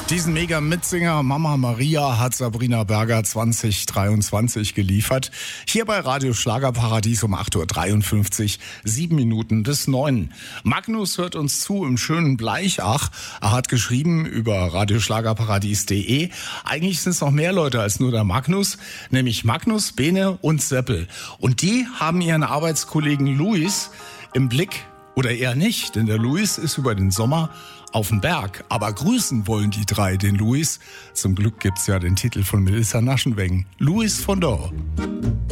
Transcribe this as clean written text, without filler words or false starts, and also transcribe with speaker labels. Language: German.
Speaker 1: Diesen Mega-Mitsinger Mama Maria hat Sabrina Berger 2023 geliefert. Hier bei Radio Schlagerparadies um 8.53 Uhr, 7 Minuten bis 9. Magnus hört uns zu im schönen Bleichach. Er hat geschrieben über radioschlagerparadies.de. Eigentlich sind es noch mehr Leute als nur der Magnus, nämlich Magnus, Bene und Seppel. Und die haben ihren Arbeitskollegen Luis im Blick. Oder eher nicht, denn der Luis ist über den Sommer auf dem Berg. Aber grüßen wollen die drei den Luis. Zum Glück gibt's ja den Titel von Melissa Naschenweng. Luis von Dor.